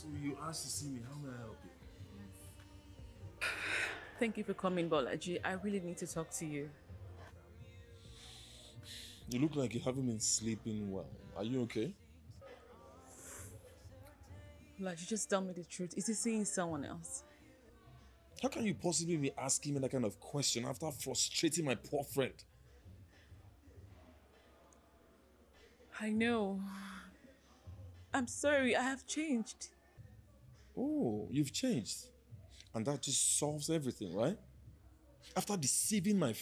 So you asked to see me. How may I help you? Thank you for coming, Bolaji. I really need to talk to you. You look like you haven't been sleeping well. Are you okay? Bolaji, just tell me the truth. Is he seeing someone else? How can you possibly be asking me that kind of question after frustrating my poor friend? I know. I'm sorry, I have changed. Oh, you've changed. And that just solves everything, right? After deceiving my